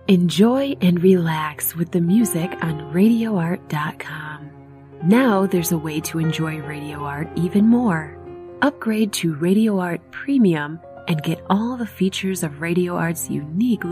Enjoy and relax with the music on RadioArt.com. Now there's a way to enjoy Radio Art even more. Upgrade to Radio Art Premium and get all the features of Radio Art's unique